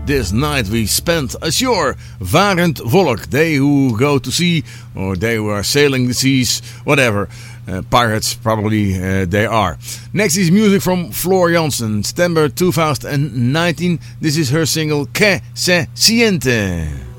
this night we spent ashore. Varend volk, they who go to sea, or they who are sailing the seas, whatever. Pirates, probably they are. Next is music from Floor Jansen, September 2019. This is her single Que Se Siente.